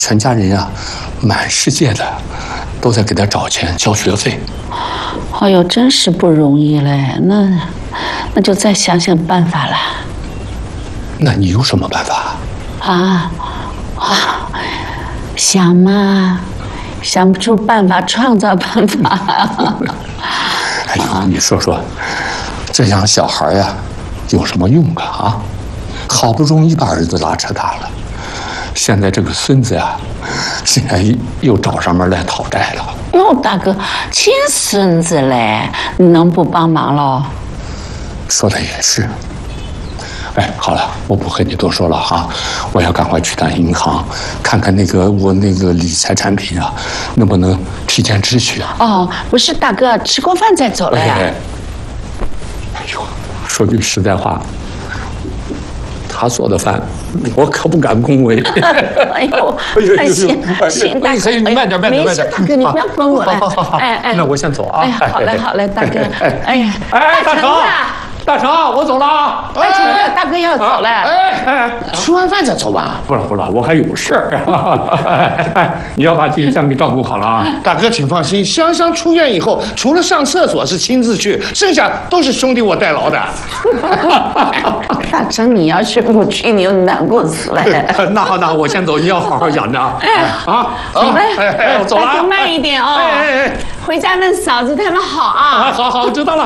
全家人呀，满世界的都在给他找钱交学费。 哎呦，真是不容易嘞！那就再想想办法了。 那你有什么办法？ 想嘛，想不出办法，创造办法。 哎呦，你说说，这养小孩呀，有什么用啊？好不容易把儿子拉扯大了，现在这个孙子呀，现在又找上门来讨债了。 哟，大哥，亲孙子嘞，你能不帮忙喽？ 说的也是。哎，好了，我不和你多说了哈，我要赶快去趟银行，看看我那个理财产品啊，能不能提前支取啊？ 哦，不是，大哥，吃过饭再走了呀。 哎呦，说句实在话，他做的饭，我可不敢恭维。 哎呦，行，大哥， 你慢点， 没事，大哥，你不要管我了。 好，那我先走啊。 哎，好嘞，大哥。哎呀， 大成。大成，我走了啊！ 大哥要走了。 吃完饭再走吧。 不了，我还有事儿。你要把金香给照顾好了啊！ 大哥，请放心，香香出院以后，除了上厕所是亲自去，剩下都是兄弟我代劳的。 大成，你要是不去，你又难过死了。 那好，我先走，你要好好养着啊！ 走呗， 我走了。 大哥慢一点哦。回家问嫂子他们好啊。 好，知道了。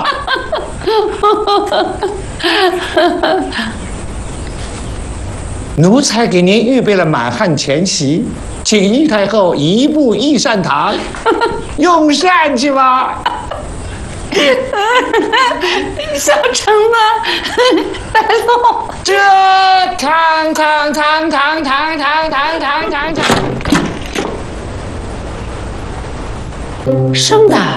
奴才给您预备了满汉全席，请姨太后移步御膳堂，用膳去吧。 小成子，大龙， 这汤， 生的。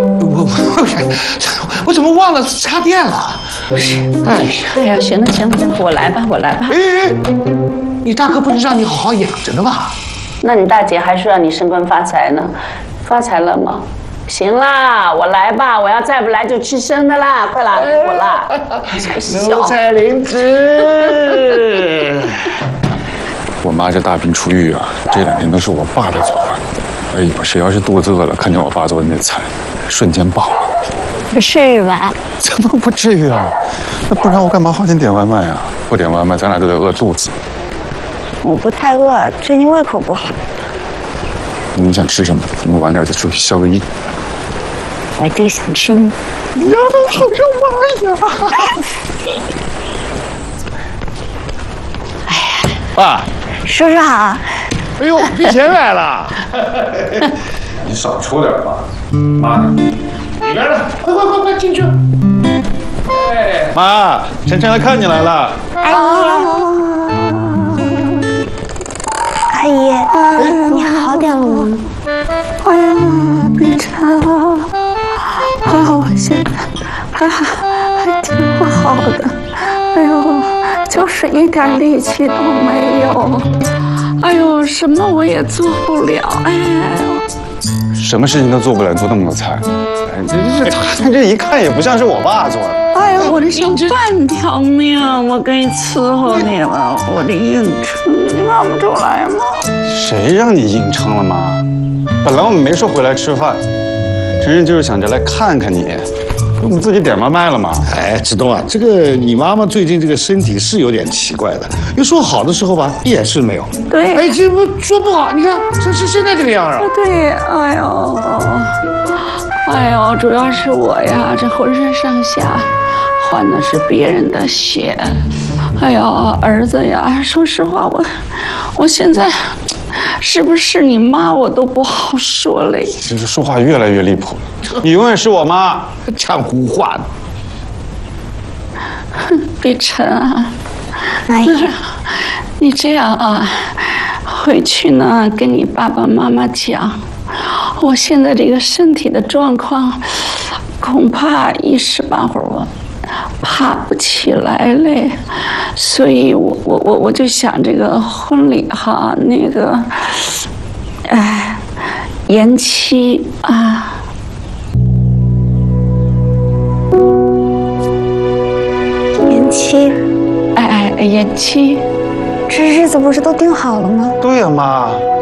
我怎么忘了插电了？ 哎呀，行了，我来吧。 哎，你大哥不是让你好好养着呢吗？ 那你大姐还说让你升官发财呢，发财了吗？行啦，我来吧，我要再不来就吃生的啦，快啦，我啦。 奴才领旨。 我妈这大病初愈啊，这2天都是我爸在做饭。哎呦，谁要是肚子饿了，看见我爸做的那菜，瞬间饱了。 不至于吧？ 怎么不至于啊？那不然我干嘛花钱点外卖啊？不点外卖，咱俩都得饿肚子。 我不太饿，最近胃口不好。 你想吃什么？我们晚点再出去消个夜。 我就想吃你。 呀，好肉麻呀！ 哎呀， 爸， 叔叔好。 哎呦，碧钱来了。 你少抽点吧，妈呢？ 里边呢？快进去！ 哎，妈，晨晨来看你来了。 阿姨，你好点了吗？ 哎呀，碧晨我现在还挺好的。哎呦，就是一点力气都没有。哎呦，什么我也做不了。哎呦， 什么事情都做不了，做那么多菜。哎，这一看也不像是我爸做的。 哎呀，我这剩半条命，我给你伺候你了，我这硬撑，你看不出来吗？ 谁让你硬撑了妈？本来我们没说回来吃饭，晨晨就是想着来看看你，我们自己点外卖了嘛。 哎，志东啊，这个你妈妈最近这个身体是有点奇怪的，又说好的时候吧，一点事没有。 对， 哎，这不说不好，你看是现在这个样啊。 对，哎呦，主要是我呀，这浑身上下换的是别人的血。哎呦，儿子呀，说实话，我现在是不是你妈我都不好说嘞。 这说话越来越离谱了，你永远是我妈， 呛胡话呢。 碧晨啊， 阿姨， 你这样啊，回去呢跟你爸爸妈妈讲，我现在这个身体的状况，恐怕一时半会儿我爬不起来嘞，所以我就想这个婚礼哈，那个，延期啊。 延期？ 延期。 这日子不是都定好了吗？ 对呀，妈。